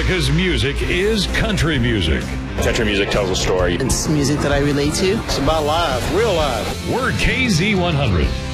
America's music is country music. Country music tells a story. It's music that I relate to. It's about life, real life. We're KZ100.